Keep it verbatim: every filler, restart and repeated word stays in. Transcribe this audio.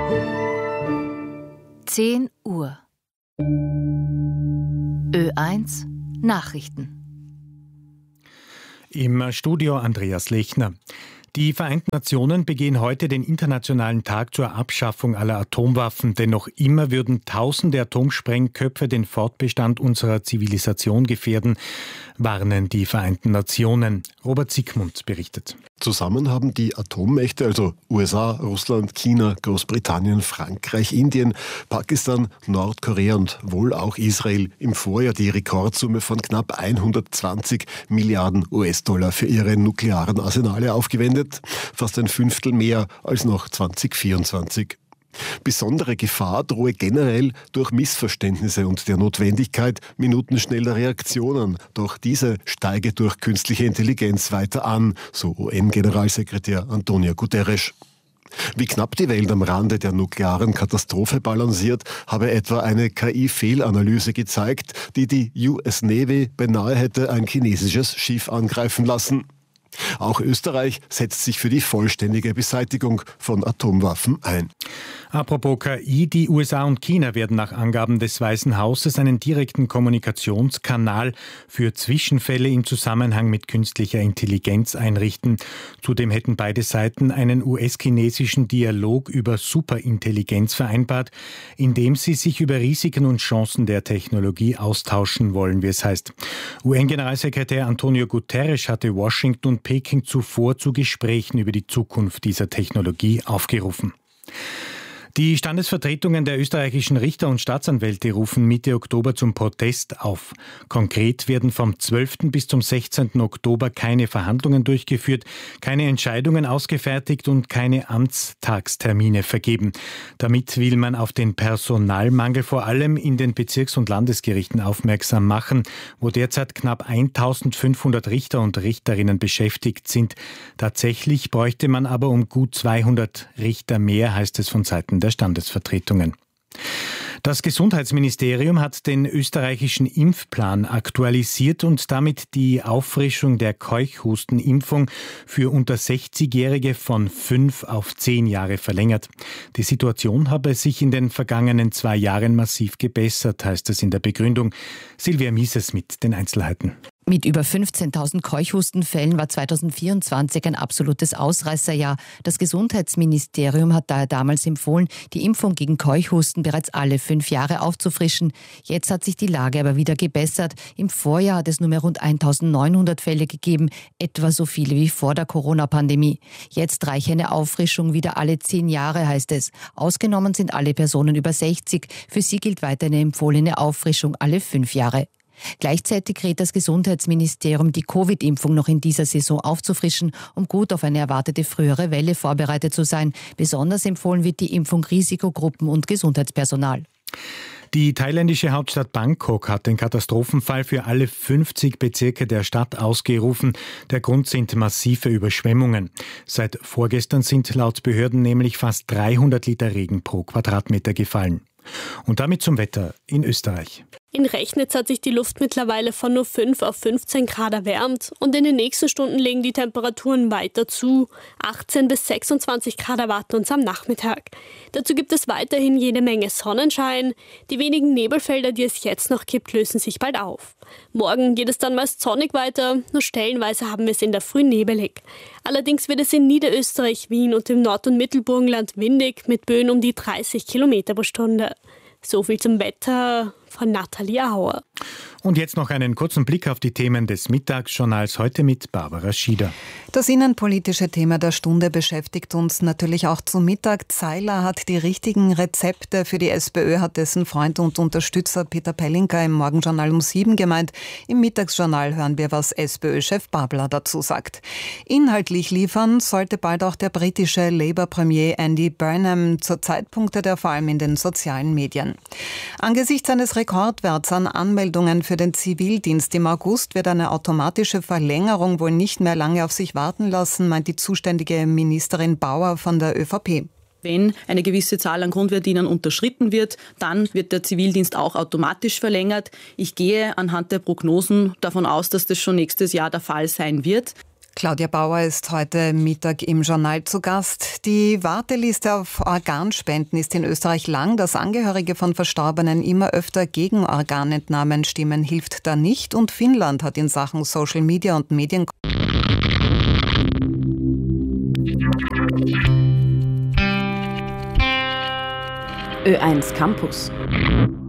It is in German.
zehn Uhr. Ö eins Nachrichten. Im Studio Andreas Lechner. Die Vereinten Nationen begehen heute den Internationalen Tag zur Abschaffung aller Atomwaffen, denn noch immer würden tausende Atomsprengköpfe den Fortbestand unserer Zivilisation gefährden, warnen die Vereinten Nationen. Robert Siegmund berichtet. Zusammen haben die Atommächte, also U S A, Russland, China, Großbritannien, Frankreich, Indien, Pakistan, Nordkorea und wohl auch Israel im Vorjahr die Rekordsumme von knapp hundertzwanzig Milliarden U S-Dollar für ihre nuklearen Arsenale aufgewendet, fast ein Fünftel mehr als noch zwanzig vierundzwanzig. Besondere Gefahr drohe generell durch Missverständnisse und der Notwendigkeit minutenschneller Reaktionen. Doch diese steige durch künstliche Intelligenz weiter an, so U N-Generalsekretär Antonio Guterres. Wie knapp die Welt am Rande der nuklearen Katastrophe balanciert, habe etwa eine K I-Fehlanalyse gezeigt, die die U S Navy beinahe hätte ein chinesisches Schiff angreifen lassen. Auch Österreich setzt sich für die vollständige Beseitigung von Atomwaffen ein. Apropos K I, die U S A und China werden nach Angaben des Weißen Hauses einen direkten Kommunikationskanal für Zwischenfälle im Zusammenhang mit künstlicher Intelligenz einrichten. Zudem hätten beide Seiten einen U S-chinesischen Dialog über Superintelligenz vereinbart, in dem sie sich über Risiken und Chancen der Technologie austauschen wollen, wie es heißt. U N-Generalsekretär Antonio Guterres hatte Washington und Peking zuvor zu Gesprächen über die Zukunft dieser Technologie aufgerufen. Die Standesvertretungen der österreichischen Richter und Staatsanwälte rufen Mitte Oktober zum Protest auf. Konkret werden vom zwölften bis zum sechzehnten Oktober keine Verhandlungen durchgeführt, keine Entscheidungen ausgefertigt und keine Amtstagstermine vergeben. Damit will man auf den Personalmangel vor allem in den Bezirks- und Landesgerichten aufmerksam machen, wo derzeit knapp eintausendfünfhundert Richter und Richterinnen beschäftigt sind. Tatsächlich bräuchte man aber um gut zweihundert Richter mehr, heißt es von Seiten der der Standesvertretungen. Das Gesundheitsministerium hat den österreichischen Impfplan aktualisiert und damit die Auffrischung der Keuchhustenimpfung für unter sechzigjährige von fünf auf zehn Jahre verlängert. Die Situation habe sich in den vergangenen zwei Jahren massiv gebessert, heißt es in der Begründung. Silvia Mieses mit den Einzelheiten. Mit über fünfzehntausend Keuchhustenfällen war zweitausendvierundzwanzig ein absolutes Ausreißerjahr. Das Gesundheitsministerium hat daher damals empfohlen, die Impfung gegen Keuchhusten bereits alle fünf Jahre aufzufrischen. Jetzt hat sich die Lage aber wieder gebessert. Im Vorjahr hat es nur mehr rund eintausendneunhundert Fälle gegeben, etwa so viele wie vor der Corona-Pandemie. Jetzt reiche eine Auffrischung wieder alle zehn Jahre, heißt es. Ausgenommen sind alle Personen über sechzig. Für sie gilt weiter eine empfohlene Auffrischung alle fünf Jahre. Gleichzeitig rät das Gesundheitsministerium, die Covid-Impfung noch in dieser Saison aufzufrischen, um gut auf eine erwartete frühere Welle vorbereitet zu sein. Besonders empfohlen wird die Impfung Risikogruppen und Gesundheitspersonal. Die thailändische Hauptstadt Bangkok hat den Katastrophenfall für alle fünfzig Bezirke der Stadt ausgerufen. Der Grund sind massive Überschwemmungen. Seit vorgestern sind laut Behörden nämlich fast dreihundert Liter Regen pro Quadratmeter gefallen. Und damit zum Wetter in Österreich. In Rechnitz hat sich die Luft mittlerweile von nur fünf auf fünfzehn Grad erwärmt und in den nächsten Stunden legen die Temperaturen weiter zu. achtzehn bis sechsundzwanzig Grad erwarten uns am Nachmittag. Dazu gibt es weiterhin jede Menge Sonnenschein. Die wenigen Nebelfelder, die es jetzt noch gibt, lösen sich bald auf. Morgen geht es dann meist sonnig weiter, nur stellenweise haben wir es in der Früh nebelig. Allerdings wird es in Niederösterreich, Wien und im Nord- und Mittelburgenland windig mit Böen um die dreißig Kilometer pro Stunde. So viel zum Wetter von Nathalie Auer. Und jetzt noch einen kurzen Blick auf die Themen des Mittagsjournals heute mit Barbara Schieder. Das innenpolitische Thema der Stunde beschäftigt uns natürlich auch zu Mittag. Zeiler hat die richtigen Rezepte für die SPÖ, hat dessen Freund und Unterstützer Peter Pellinker im Morgenjournal um sieben gemeint. Im Mittagsjournal hören wir, was SPÖ-Chef Babler dazu sagt. Inhaltlich liefern sollte bald auch der britische Labour-Premier Andy Burnham, zur Zeitpunkte der vor allem in den sozialen Medien. Angesichts eines Rekordwerts an Anmeldungen für den Zivildienst im August wird eine automatische Verlängerung wohl nicht mehr lange auf sich warten lassen, meint die zuständige Ministerin Bauer von der ÖVP. Wenn eine gewisse Zahl an Grundwehrdienern unterschritten wird, dann wird der Zivildienst auch automatisch verlängert. Ich gehe anhand der Prognosen davon aus, dass das schon nächstes Jahr der Fall sein wird. Claudia Bauer ist heute Mittag im Journal zu Gast. Die Warteliste auf Organspenden ist in Österreich lang. Dass Angehörige von Verstorbenen immer öfter gegen Organentnahmen stimmen, hilft da nicht. Und Finnland hat in Sachen Social Media und Medien Ö eins Campus.